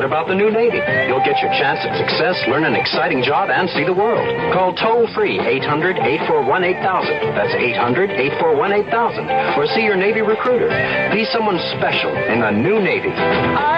about the new Navy? You'll get your chance at success, learn an exciting job, and see the world. Call toll-free 800-841-8000. That's 800-841-8000. Or see your Navy recruiter. Be someone special in the new Navy.